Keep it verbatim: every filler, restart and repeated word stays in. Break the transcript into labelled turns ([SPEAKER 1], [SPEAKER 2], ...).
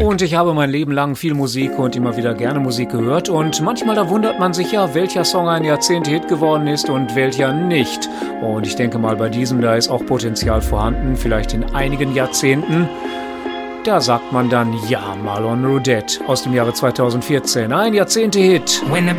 [SPEAKER 1] Und ich habe mein Leben lang viel Musik und immer wieder gerne Musik gehört. Und manchmal da wundert man sich ja, welcher Song ein Jahrzehnt-Hit geworden ist und welcher nicht. Und ich denke mal, bei diesem, da ist auch Potenzial vorhanden, vielleicht in einigen Jahrzehnten. Da sagt man dann, ja, Marlon Roudette aus dem Jahre zweitausendvierzehn, ein Jahrzehnt-Hit.
[SPEAKER 2] When the